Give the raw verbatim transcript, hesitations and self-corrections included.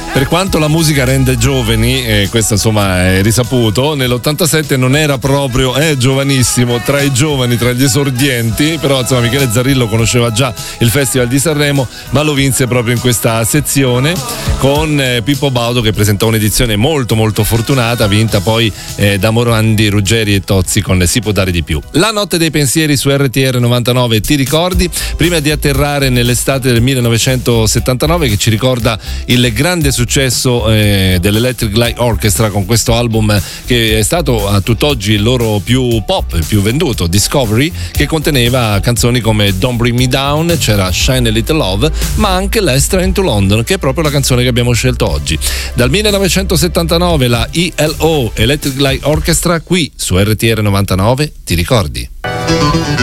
Per quanto la musica rende giovani, eh, questo insomma è risaputo, nell'ottantasette non era proprio eh, giovanissimo, tra i giovani, tra gli esordienti, però insomma Michele Zarrillo conosceva già il Festival di Sanremo, ma lo vinse proprio in questa sezione con eh, Pippo Baudo, che presentò un'edizione molto molto fortunata, vinta poi eh, da Morandi, Ruggeri e Tozzi con Si può dare di più. La notte dei pensieri su R T R novantanove, ti ricordi? Prima di atterrare nell'estate del millenovecentosettantanove, che ci ricorda il grande successo eh, dell'Electric Light Orchestra con questo album che è stato a tutt'oggi il loro più pop, il più venduto, Discovery, che conteneva canzoni come Don't Bring Me Down, c'era Shine a Little Love, ma anche Let's Train to London, che è proprio la canzone che abbiamo scelto oggi. Dal millenovecentosettantanove la E L O, Electric Light Orchestra, qui su R T R novantanove, ti ricordi?